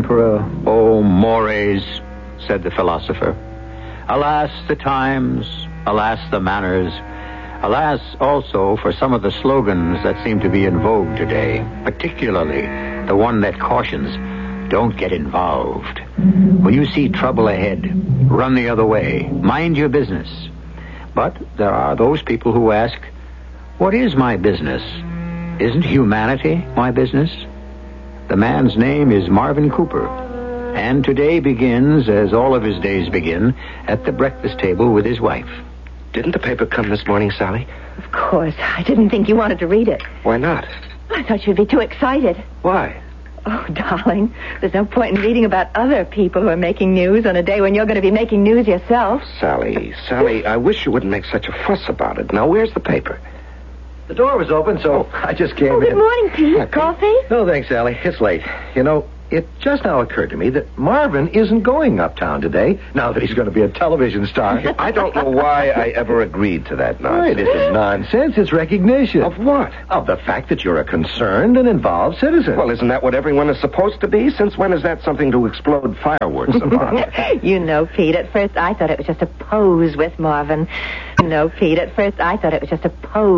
Emperor, O mores, said the philosopher. Alas, the times, alas, the manners, alas, also, for some of the slogans that seem to be in vogue today, particularly the one that cautions, don't get involved. When you see trouble ahead, run the other way. Mind your business. But there are those people who ask, what is my business? Isn't humanity my business? The man's name is Marvin Cooper, and today begins, as all of his days begin, at the breakfast table with his wife. Didn't the paper come this morning, Sally? Of course. I didn't think you wanted to read it. Why not? I thought you'd be too excited. Why? Oh, darling, there's no point in reading about other people who are making news on a day when you're going to be making news yourself. Sally, I wish you wouldn't make such a fuss about it. Now, where's the paper? The door was open, so I just came in. Good morning, Pete. Hi, Pete. Coffee? No, thanks, Sally. It's late. You know, it just now occurred to me that Marvin isn't going uptown today, now that he's going to be a television star. I don't know why I ever agreed to that nonsense. It isn't nonsense. It's recognition. Of what? Of the fact that you're a concerned and involved citizen. Well, isn't that what everyone is supposed to be? Since when is that something to explode fireworks about? You know, Pete, at first I thought it was just a pose with Marvin. You know, Pete, at first I thought it was just a pose.